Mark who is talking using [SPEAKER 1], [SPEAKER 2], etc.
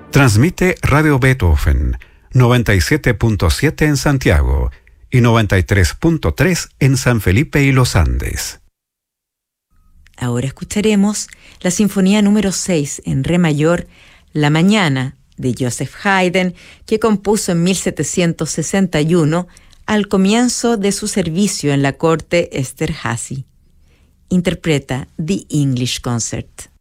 [SPEAKER 1] Transmite Radio Beethoven, 97.7 en Santiago y 93.3 en San Felipe y Los Andes.
[SPEAKER 2] Ahora escucharemos la Sinfonía número 6 en Re mayor, La Mañana, de Joseph Haydn, que compuso en 1761 al comienzo de su servicio en la corte Esterházy. Interpreta The English Concert.